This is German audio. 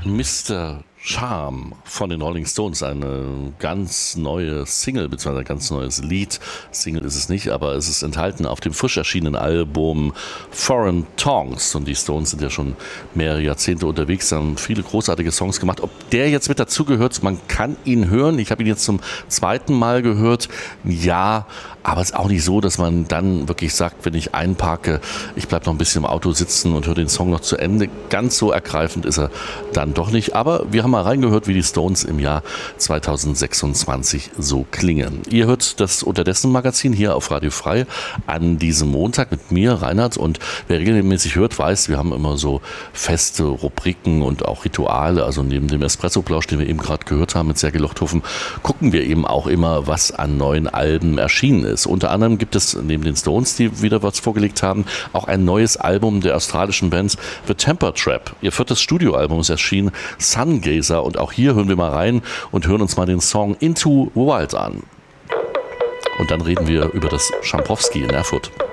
Mr. Charm von den Rolling Stones, eine ganz neue Single, beziehungsweise ein ganz neues Lied. Single ist es nicht, aber es ist enthalten auf dem frisch erschienenen Album Foreign Tongues. Und die Stones sind ja schon mehrere Jahrzehnte unterwegs, haben viele großartige Songs gemacht. Ob der jetzt mit dazugehört, man kann ihn hören. Ich habe ihn jetzt zum zweiten Mal gehört. Ja, aber es ist auch nicht so, dass man dann wirklich sagt, wenn ich einparke, ich bleibe noch ein bisschen im Auto sitzen und höre den Song noch zu Ende. Ganz so ergreifend ist er dann doch nicht. Aber wir haben mal reingehört, wie die Stones im Jahr 2026 so klingen. Ihr hört das Unterdessen-Magazin hier auf Radio Frei an diesem Montag mit mir, Reinhard. Und wer regelmäßig hört, weiß, wir haben immer so feste Rubriken und auch Rituale. Also neben dem Espresso-Plausch, den wir eben gerade gehört haben mit Sergej Lochthofen, gucken wir eben auch immer, was an neuen Alben erschienen ist. Unter anderem gibt es neben den Stones, die wieder was vorgelegt haben, auch ein neues Album der australischen Band The Temper Trap. Ihr viertes Studioalbum ist erschienen, Sungazer. Und auch hier hören wir mal rein und hören uns mal den Song Into the Wild an. Und dann reden wir über das Schampowski in Erfurt.